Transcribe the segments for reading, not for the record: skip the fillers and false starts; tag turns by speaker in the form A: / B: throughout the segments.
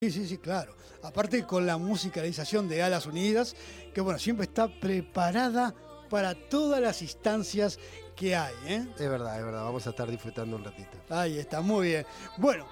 A: Sí, sí, sí, claro. Aparte con la musicalización de Alas Unidas, que bueno, siempre está preparada para todas las instancias que hay, ¿eh?
B: Es verdad, vamos a estar disfrutando un ratito.
A: Ahí está, muy bien. Bueno,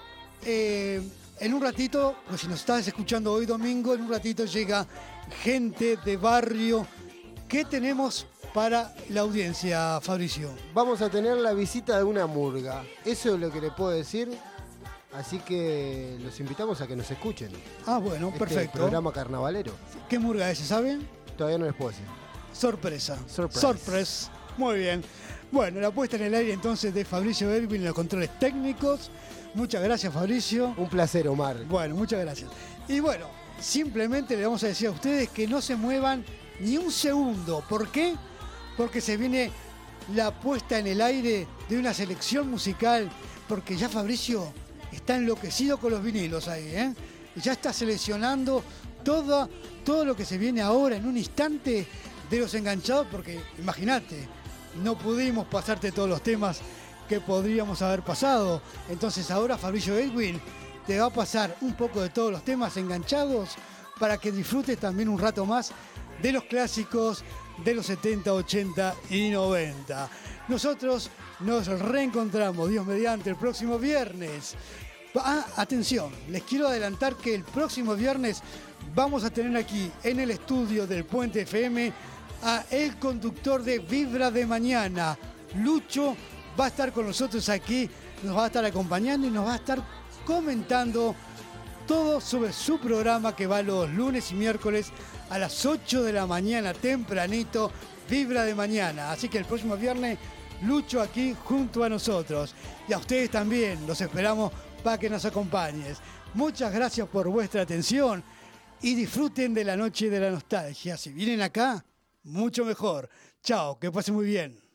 A: en un ratito, pues si nos estás escuchando hoy domingo, en un ratito llega gente de barrio. ¿Qué tenemos para la audiencia, Fabricio?
B: Vamos a tener la visita de una murga, eso es lo que le puedo decir. Así que los invitamos a que nos escuchen.
A: Ah, bueno, perfecto.
B: Programa carnavalero.
A: ¿Qué murga es ese, saben?
B: Todavía no les puedo decir.
A: Sorpresa.
B: Surprise.
A: Sorpresa. Muy bien. Bueno, la puesta en el aire entonces de Fabricio Erwin en los controles técnicos. Muchas gracias, Fabricio.
B: Un placer, Omar.
A: Bueno, muchas gracias. Y bueno, simplemente le vamos a decir a ustedes que no se muevan ni un segundo. ¿Por qué? Porque se viene la puesta en el aire de una selección musical, porque ya Fabricio está enloquecido con los vinilos ahí, ¿eh? Y ya está seleccionando todo lo que se viene ahora en un instante de los enganchados, porque imagínate, no pudimos pasarte todos los temas que podríamos haber pasado. Entonces ahora Fabricio Edwin te va a pasar un poco de todos los temas enganchados para que disfrutes también un rato más de los clásicos de los 70, 80 y 90. Nosotros nos reencontramos, Dios mediante, el próximo viernes. Atención, les quiero adelantar que el próximo viernes vamos a tener aquí en el estudio del Puente FM a el conductor de Vibra de Mañana. Lucho va a estar con nosotros aquí, nos va a estar acompañando y nos va a estar comentando todo sobre su programa que va los lunes y miércoles a las 8 de la mañana, tempranito, Vibra de Mañana. Así que el próximo viernes, Lucho aquí junto a nosotros. Y a ustedes también, los esperamos para que nos acompañes. Muchas gracias por vuestra atención y disfruten de la noche de la nostalgia. Si vienen acá, mucho mejor. Chao, que pasen muy bien.